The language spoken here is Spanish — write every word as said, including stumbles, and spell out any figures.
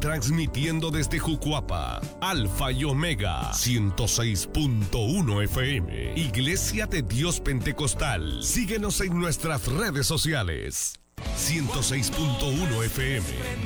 transmitiendo desde Jucuapa, Alfa y Omega, ciento seis punto uno F M, Iglesia de Dios Pentecostal. Síguenos en nuestras redes sociales. ciento seis punto uno F M,